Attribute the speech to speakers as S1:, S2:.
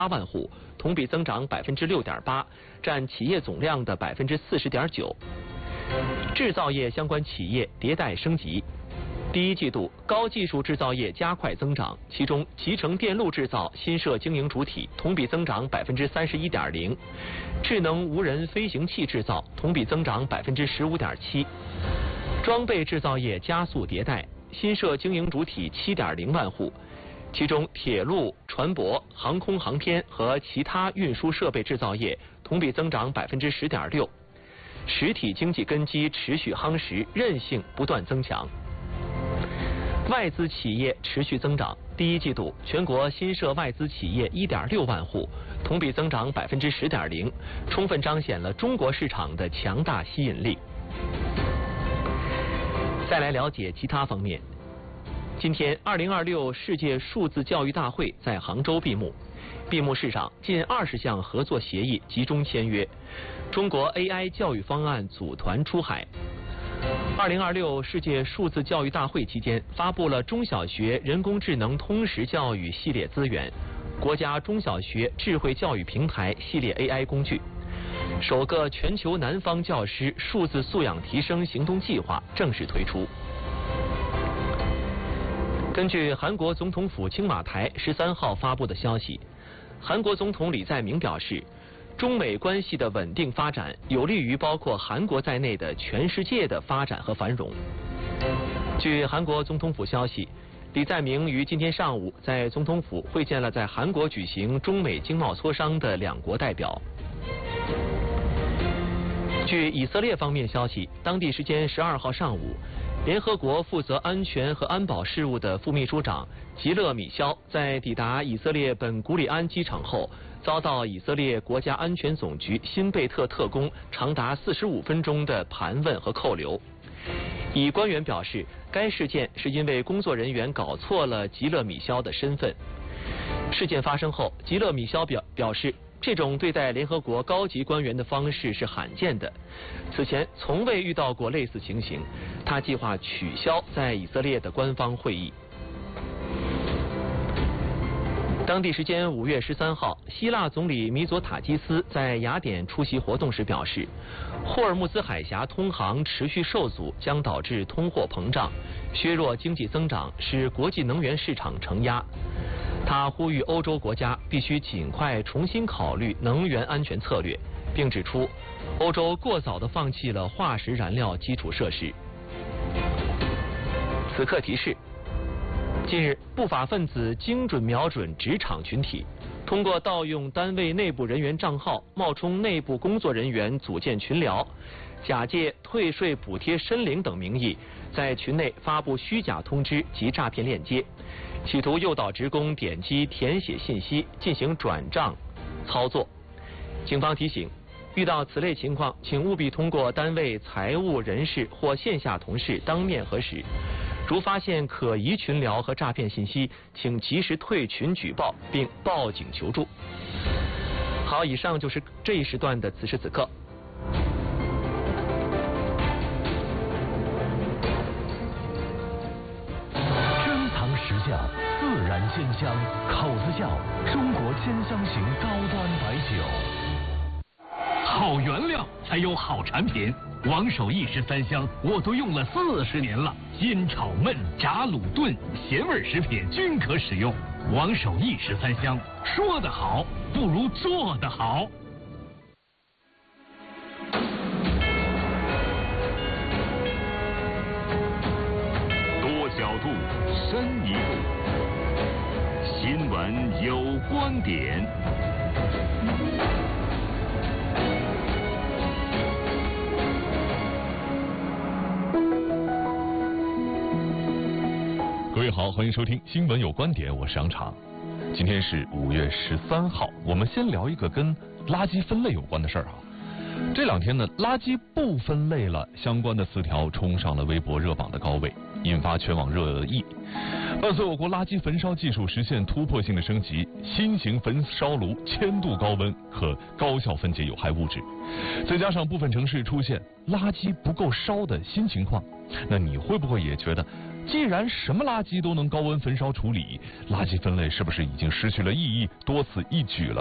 S1: 万户，同比增长6.8%，占企业总量的40.9%。制造业相关企业迭代升级。第一季度，高技术制造业加快增长，其中集成电路制造新设经营主体，同比增长31.0%；智能无人飞行器制造同比增长15.7%；装备制造业加速迭代，新设经营主体7.0万户，其中铁路、船舶、航空航天和其他运输设备制造业同比增长10.6%。实体经济根基持续夯实，韧性不断增强。外资企业持续增长，第一季度全国新设外资企业1.6万户，同比增长10.0%，充分彰显了中国市场的强大吸引力。再来了解其他方面。今天，2026世界数字教育大会在杭州闭幕。闭幕式上，近20项合作协议集中签约，中国 AI 教育方案组团出海。2026世界数字教育大会期间，发布了中小学人工智能通识教育系列资源、国家中小学智慧教育平台系列 AI 工具。首个全球南方教师数字素养提升行动计划正式推出。根据韩国总统府青瓦台13号发布的消息，韩国总统李在明表示，中美关系的稳定发展有利于包括韩国在内的全世界的发展和繁荣。据韩国总统府消息，李在明于今天上午在总统府会见了在韩国举行中美经贸磋商的两国代表。据以色列方面消息，当地时间12号上午，联合国负责安全和安保事务的副秘书长吉勒米肖在抵达以色列本古里安机场后，遭到以色列国家安全总局辛贝特特工长达45分钟的盘问和扣留。以官员表示，该事件是因为工作人员搞错了吉勒米肖的身份。事件发生后，吉勒米肖表示，这种对待联合国高级官员的方式是罕见的，此前从未遇到过类似情形。他计划取消在以色列的官方会议。当地时间5月13号，希腊总理米佐塔基斯在雅典出席活动时表示，霍尔木兹海峡通航持续受阻将导致通货膨胀，削弱经济增长，使国际能源市场承压。他呼吁欧洲国家必须尽快重新考虑能源安全策略，并指出，欧洲过早地放弃了化石燃料基础设施。此刻提示：近日，不法分子精准瞄准职场群体，通过盗用单位内部人员账号，冒充内部工作人员组建群聊，假借退税补贴申领等名义，在群内发布虚假通知及诈骗链接，企图诱导职工点击填写信息进行转账操作。警方提醒，遇到此类情况，请务必通过单位财务人事或线下同事当面核实。如发现可疑群聊和诈骗信息，请及时退群举报并报警求助。好，以上就是这一时段的此时此刻。
S2: 珍藏实酱，自然鲜香，口子窖，中国千香型高端白酒。好原料才有好产品。王守义13香我都用了40年了，煎炒焖炸卤炖咸味食品均可使用。王守义13香，说得好不如做得好。
S3: 多角度，深一步，新闻有观点。
S4: 各位好，欢迎收听《新闻有观点》，我是杨常。今天是5月13号，我们先聊一个跟垃圾分类有关的事儿啊。这两天呢，垃圾不分类了相关的词条冲上了微博热榜的高位，引发全网热议。伴随我国垃圾焚烧技术实现突破性的升级，新型焚烧炉1000度高温可高效分解有害物质，再加上部分城市出现垃圾不够烧的新情况，那你会不会也觉得既然什么垃圾都能高温焚烧处理，垃圾分类是不是已经失去了意义，多此一举了？